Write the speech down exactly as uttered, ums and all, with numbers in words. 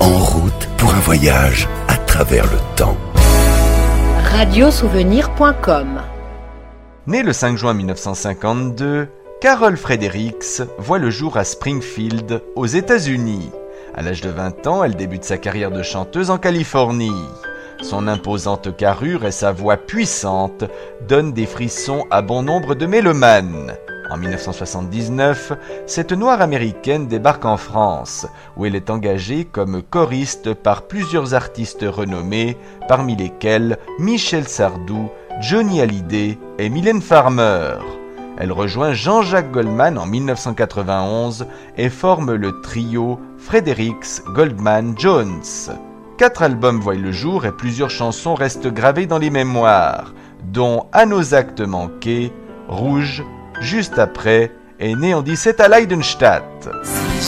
en route pour un voyage à travers le temps. radio souvenir point com. Née le cinq juin mille neuf cent cinquante-deux, Carol Fredericks voit le jour à Springfield, aux États-Unis. À l'âge de vingt ans, elle débute sa carrière de chanteuse en Californie. Son imposante carrure et sa voix puissante donnent des frissons à bon nombre de mélomanes. En mille neuf cent soixante-dix-neuf, cette noire américaine débarque en France, où elle est engagée comme choriste par plusieurs artistes renommés, parmi lesquels Michel Sardou, Johnny Hallyday et Mylène Farmer. Elle rejoint Jean-Jacques Goldman en mille neuf cent quatre-vingt-onze et forme le trio Fredericks Goldman Jones. Quatre albums voient le jour et plusieurs chansons restent gravées dans les mémoires, dont À nos actes manqués, Rouge, Juste après et Né en dix-sept à Leidenstadt.